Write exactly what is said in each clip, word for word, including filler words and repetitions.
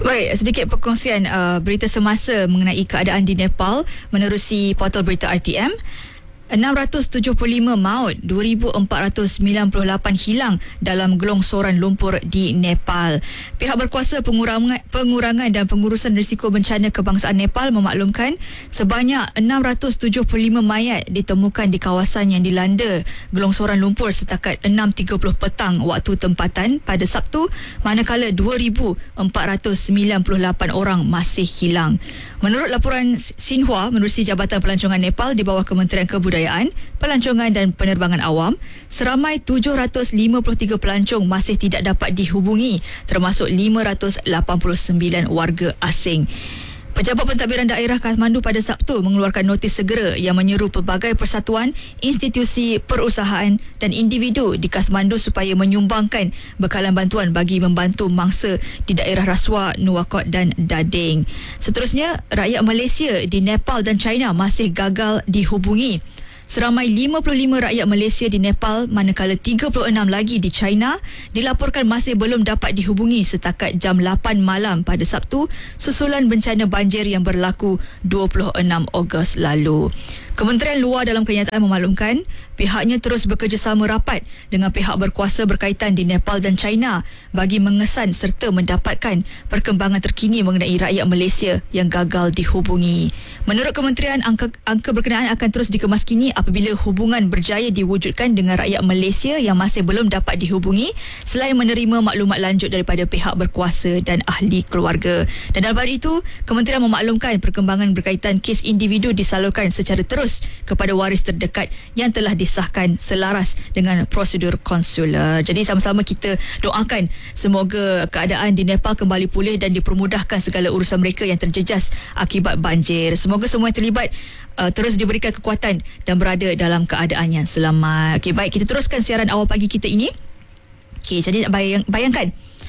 Baik, sedikit perkongsian uh, berita semasa mengenai keadaan di Nepal menerusi portal berita R T M. enam ratus tujuh puluh lima maut, dua ribu empat ratus sembilan puluh lapan hilang dalam gelongsoran lumpur di Nepal. Pihak berkuasa pengurangan, pengurangan dan pengurusan risiko bencana kebangsaan Nepal memaklumkan sebanyak enam ratus tujuh puluh lima mayat ditemukan di kawasan yang dilanda gelongsoran lumpur setakat enam tiga puluh petang waktu tempatan pada Sabtu, manakala dua ribu empat ratus sembilan puluh lapan orang masih hilang. Menurut laporan Xinhua menerusi Jabatan Pelancongan Nepal di bawah Kementerian Kebudayaan, Pelancongan dan Penerbangan Awam, seramai tujuh ratus lima puluh tiga pelancong masih tidak dapat dihubungi, termasuk lima ratus lapan puluh sembilan warga asing. Pejabat Pentadbiran Daerah Kathmandu pada Sabtu mengeluarkan notis segera yang menyeru pelbagai persatuan, institusi, perusahaan dan individu di Kathmandu supaya menyumbangkan bekalan bantuan bagi membantu mangsa di daerah Rasuah, Nuwakot dan Dading. Seterusnya, rakyat Malaysia di Nepal dan China masih gagal dihubungi. Seramai lima puluh lima rakyat Malaysia di Nepal manakala tiga puluh enam lagi di China dilaporkan masih belum dapat dihubungi setakat jam lapan malam pada Sabtu susulan bencana banjir yang berlaku dua puluh enam Ogos lalu. Kementerian Luar dalam kenyataan memaklumkan pihaknya terus bekerjasama rapat dengan pihak berkuasa berkaitan di Nepal dan China bagi mengesan serta mendapatkan perkembangan terkini mengenai rakyat Malaysia yang gagal dihubungi. Menurut kementerian, angka, angka berkenaan akan terus dikemaskini apabila hubungan berjaya diwujudkan dengan rakyat Malaysia yang masih belum dapat dihubungi selain menerima maklumat lanjut daripada pihak berkuasa dan ahli keluarga. Dan dalam hal itu, kementerian memaklumkan perkembangan berkaitan kes individu disalurkan secara terus kepada waris terdekat yang telah disahkan selaras dengan prosedur konsular. Jadi sama-sama kita doakan semoga keadaan di Nepal kembali pulih dan dipermudahkan segala urusan mereka yang terjejas akibat banjir. Semoga semua yang terlibat uh, terus diberikan kekuatan dan berada dalam keadaan yang selamat. Okey, baik, kita teruskan siaran awal pagi kita ini. Okey, jadi bayang, bayangkan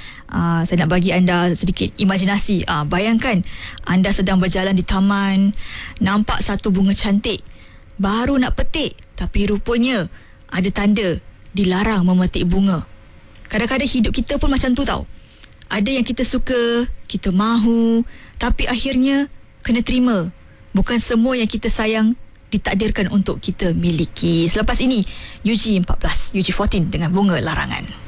Uh, saya nak bagi anda sedikit imajinasi. Uh, bayangkan anda sedang berjalan di taman, nampak satu bunga cantik, baru nak petik, tapi rupanya ada tanda dilarang memetik bunga. Kadang-kadang hidup kita pun macam tu tau. Ada yang kita suka, kita mahu, tapi akhirnya kena terima. Bukan semua yang kita sayang ditakdirkan untuk kita miliki. Selepas ini U G empat belas, U G empat belas dengan Bunga Larangan.